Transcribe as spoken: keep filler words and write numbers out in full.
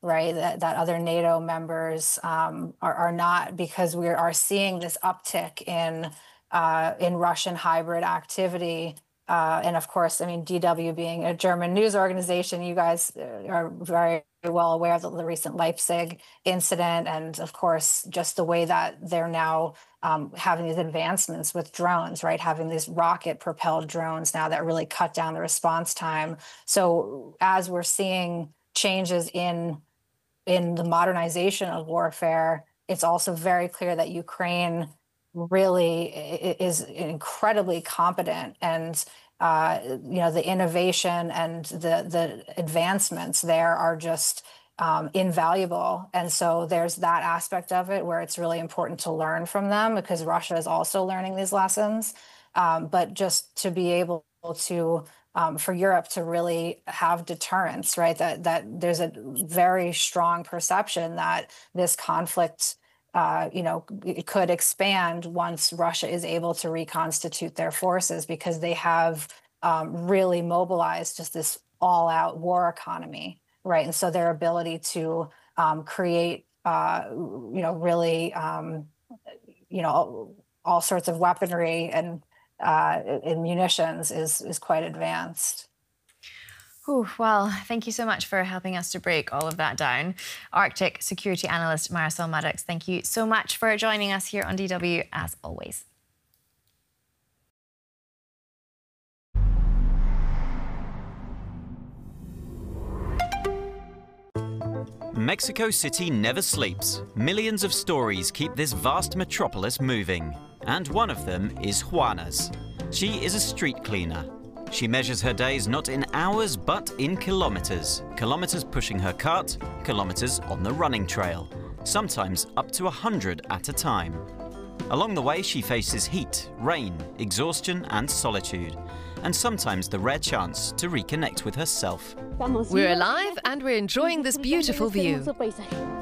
right? That, that other NATO members um, are, are not, because we are seeing this uptick in uh, in Russian hybrid activity. Uh, and of course, I mean, D W being a German news organization, you guys are very well aware of the, the recent Leipzig incident, and of course, just the way that they're now um, having these advancements with drones, right? Having these rocket-propelled drones now that really cut down the response time. So as we're seeing changes in in the modernization of warfare, it's also very clear that Ukraine really is incredibly competent, and uh, you know, the innovation and the the advancements there are just um, invaluable. And so there's that aspect of it where it's really important to learn from them, because Russia is also learning these lessons. Um, but just to be able to Um, for Europe to really have deterrence, right? That that there's a very strong perception that this conflict, uh, you know, it could expand once Russia is able to reconstitute their forces, because they have um, really mobilized just this all-out war economy, right? And so their ability to um, create, uh, you know, really, um, you know, all, all sorts of weaponry and uh, in munitions is is quite advanced. Ooh, well, thank you so much for helping us to break all of that down. Arctic security analyst Marisol Maddox, thank you so much for joining us here on D W, as always. Mexico City never sleeps. Millions of stories keep this vast metropolis moving. And one of them is Juana's. She is a street cleaner. She measures her days not in hours, but in kilometers. Kilometers pushing her cart, kilometers on the running trail. Sometimes up to a hundred at a time. Along the way, she faces heat, rain, exhaustion, and solitude. And sometimes the rare chance to reconnect with herself. We're alive and we're enjoying this beautiful view.